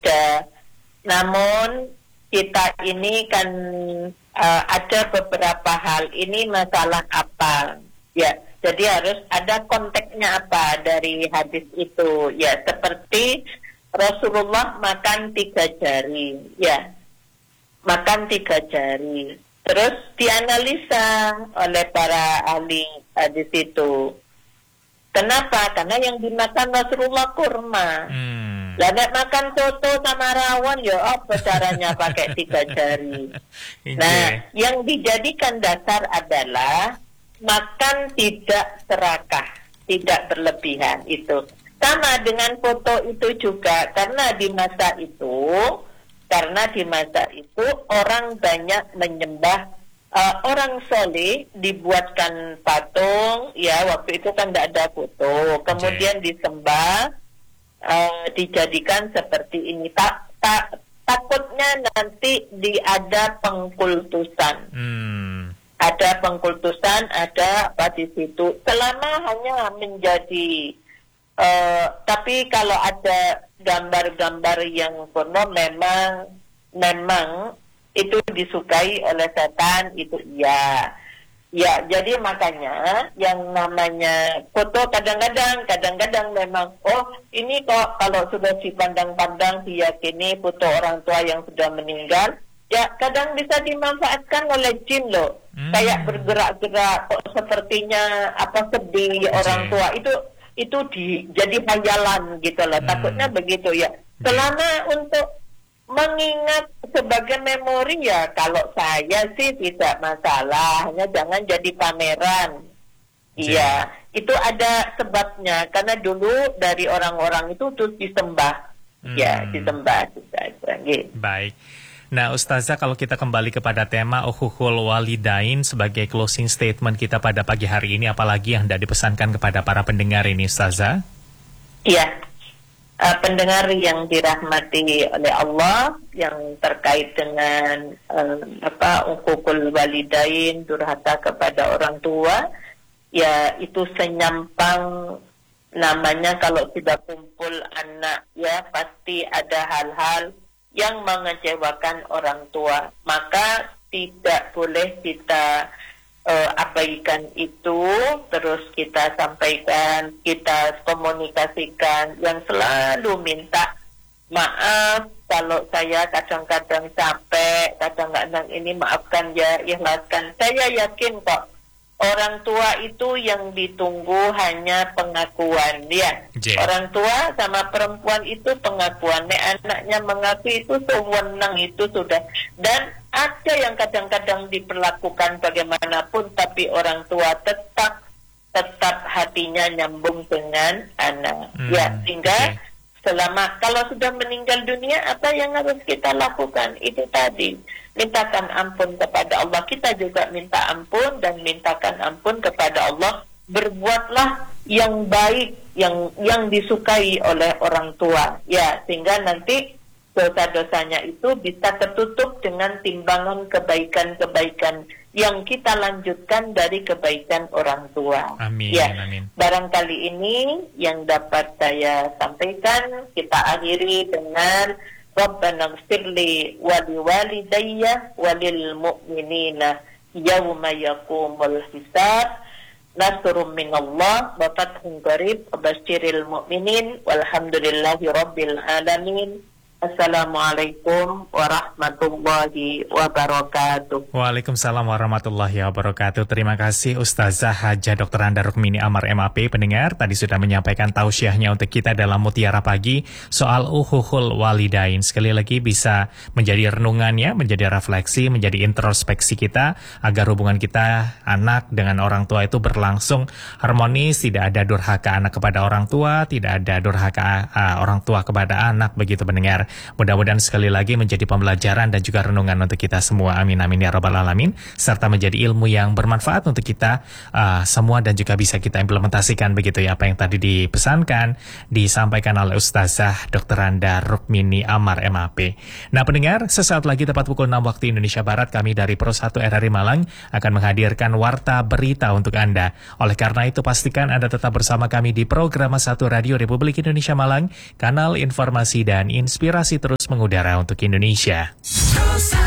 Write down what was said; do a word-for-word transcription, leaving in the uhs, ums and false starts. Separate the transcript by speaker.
Speaker 1: ada. Namun kita ini kan uh, ada beberapa hal. Ini masalah apa? Ya, jadi harus ada konteksnya apa dari hadis itu. Ya, seperti Rasulullah makan tiga jari. Ya, makan tiga jari. Terus dianalisa oleh para ahli hadis itu. Kenapa? Karena yang dimakan Rasulullah kurma. Hmm. Lah nek makan soto sama rawon ya apa caranya pakai tiga jari. Nah, yang dijadikan dasar adalah makan tidak serakah, tidak berlebihan itu. Sama dengan foto itu juga, karena di masa itu, karena di masa itu orang banyak menyembah Uh, orang soleh, dibuatkan patung, ya waktu itu kan tidak ada foto, kemudian okay. disembah, uh, dijadikan seperti ini. Tak, tak, takutnya nanti di ada pengkultusan, hmm. ada pengkultusan, ada apa di situ. Selama hanya menjadi, uh, tapi kalau ada gambar-gambar yang kuno, memang, memang itu disukai oleh setan, itu iya. Ya, jadi makanya yang namanya foto kadang-kadang, kadang-kadang memang, oh ini kok kalau sudah dipandang-pandang diyakini foto orang tua yang sudah meninggal, ya kadang bisa dimanfaatkan oleh jin loh. Hmm. Kayak bergerak-gerak, kok sepertinya apa sedih okay. orang tua, itu itu di, jadi hayalan gitu loh. Hmm. Takutnya begitu ya. Selama hmm. untuk mengingat sebagai memori ya kalau saya sih tidak masalah, hanya jangan jadi pameran. Iya, itu ada sebabnya karena dulu dari orang-orang itu terus disembah, hmm. ya disembah juga. Gitu.
Speaker 2: Baik. Nah, Ustazah, kalau kita kembali kepada tema Uhuhul Walidain sebagai closing statement kita pada pagi hari ini, apalagi yang hendak dipesankan kepada para pendengar ini, Ustazah?
Speaker 1: Iya. Uh, pendengar yang dirahmati oleh Allah, yang terkait dengan uh, apa uququl walidain, durhaka kepada orang tua, ya itu senyampang namanya. Kalau sudah kumpul anak, ya pasti ada hal-hal yang mengecewakan orang tua, maka tidak boleh kita Uh, abaikan itu, terus kita sampaikan, kita komunikasikan, yang selalu minta maaf kalau saya kadang-kadang capek, kadang-kadang ini maafkan ya, ikhlaskan. Saya yakin kok orang tua itu yang ditunggu hanya pengakuan, ya. Yeah. Orang tua sama perempuan itu pengakuan. Nek anaknya mengaku itu sewenang itu sudah. Dan ada yang kadang-kadang diperlakukan bagaimanapun, tapi orang tua tetap tetap hatinya nyambung dengan anak. Hmm, ya, sehingga okay. selama kalau sudah meninggal dunia, apa yang harus kita lakukan? Itu tadi, mintakan ampun kepada Allah. Kita juga minta ampun dan mintakan ampun kepada Allah. Berbuatlah yang baik, yang yang disukai oleh orang tua. Ya, sehingga nanti dosa-dosanya itu bisa tertutup dengan timbangan kebaikan-kebaikan yang kita lanjutkan dari kebaikan orang tua. Amin, ya, amin. Barangkali ini yang dapat saya sampaikan. Kita akhiri dengan Rabbana ighfirli wa liwalidayya wa lil mu'minina yauma yaqumul hisab. Nasrun minallah wa fathun qarib wa basyiril mu'minin walhamdulillahi rabbil alamin. Assalamualaikum warahmatullahi wabarakatuh.
Speaker 2: Waalaikumsalam warahmatullahi wabarakatuh. Terima kasih Ustazah Hajah Doktor Anda Rukmini Amar M A P. Pendengar tadi sudah menyampaikan tausiahnya untuk kita dalam Mutiara Pagi soal uhuhul walidain. Sekali lagi bisa menjadi renungannya, menjadi refleksi, menjadi introspeksi kita agar hubungan kita anak dengan orang tua itu berlangsung harmonis, tidak ada durhaka anak kepada orang tua, tidak ada durhaka uh, orang tua kepada anak, begitu pendengar. Mudah-mudahan sekali lagi menjadi pembelajaran dan juga renungan untuk kita semua. Amin amin ya rabbal alamin. Serta menjadi ilmu yang bermanfaat untuk kita uh, semua dan juga bisa kita implementasikan begitu ya apa yang tadi dipesankan, disampaikan oleh Ustazah Doktor Anda Rukmini Amar M A P. Nah pendengar, sesaat lagi tepat pukul enam waktu Indonesia Barat, kami dari Pro satu R R I Malang akan menghadirkan warta berita untuk Anda. Oleh karena itu pastikan Anda tetap bersama kami di Program satu Radio Republik Indonesia Malang, kanal informasi dan inspirasi Inspirasi terus mengudara untuk Indonesia.